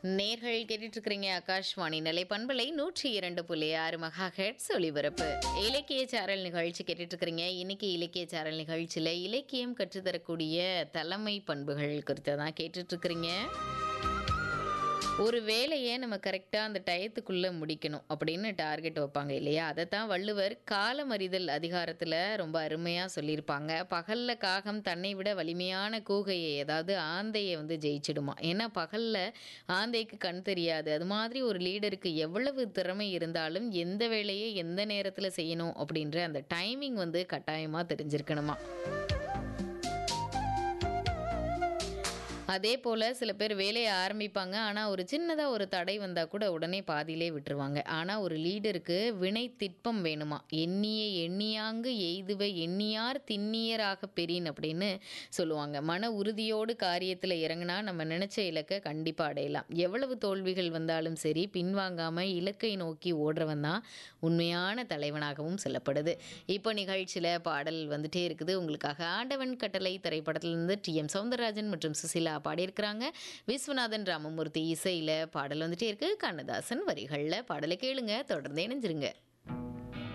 நேர்கள் கேட்டுட்டு இருக்கிறீங்க ஆகாஷ்வாணி நிலை பண்பலை 102.6 மெகா ஹெர்ட்ஸ் ஒலிபரப்பு. இலக்கிய சாரல் நிகழ்ச்சி கேட்டுட்டு இருக்கிறீங்க. இன்னைக்கு இலக்கிய சாரல் நிகழ்ச்சியில் இலக்கியம் கற்றுத்தரக்கூடிய தலைமை பண்புகள் குறித்து தான் கேட்டுட்டு இருக்கிறீங்க. ஒரு வேலையை நம்ம கரெக்டாக அந்த டயத்துக்குள்ளே முடிக்கணும் அப்படின்னு டார்கெட் வைப்பாங்க இல்லையா? அதை தான் வள்ளுவர் காலமறிதல் அதிகாரத்தில் ரொம்ப அருமையாக சொல்லியிருப்பாங்க. பகலில் காகம் தன்னை விட வலிமையான கூகையை, அதாவது ஆந்தையை ஜெயிச்சிடுமா. ஏன்னா பகலில் ஆந்தைக்கு கண் தெரியாது. அது மாதிரி ஒரு லீடருக்கு எவ்வளவு திறமை இருந்தாலும் எந்த வேலையை எந்த நேரத்தில் செய்யணும் அப்படின்ற அந்த டைமிங் கட்டாயமாக தெரிஞ்சிருக்கணுமா. அதே போல் சில பேர் வேலையை ஆரம்பிப்பாங்க. ஆனால் ஒரு சின்னதாக ஒரு தடை வந்தால் கூட உடனே பாதியிலே விட்டுருவாங்க. ஆனால் ஒரு லீடருக்கு வினை திட்பம் வேணுமா. எண்ணிய எண்ணியாங்கு எய்துவ எண்ணியார் திண்ணியராக பெறின் அப்படின்னு சொல்லுவாங்க. மன உறுதியோடு காரியத்தில் இறங்கினா நம்ம நினச்ச இலக்கை கண்டிப்பாக அடையலாம். எவ்வளவு தோல்விகள் வந்தாலும் சரி பின்வாங்காமல் இலக்கை நோக்கி ஓடுறவன் தான் உண்மையான தலைவனாகவும் சொல்லப்படுது. இப்போ நிகழ்ச்சியில் பாடல் வந்துட்டே இருக்குது உங்களுக்காக. ஆண்டவன் கட்டளை திரைப்படத்திலிருந்து டி.எம். சௌந்தரராஜன் மற்றும் சுசிலா பாடியிருக்கிறாங்க. விஸ்வநாதன் ராமமூர்த்தி இசையில் பாடல் வந்துட்டே இருக்கு. கண்ணதாசன் வரிகளில் பாடலை கேளுங்க. தொடர்ந்து இணைஞ்சிருங்க.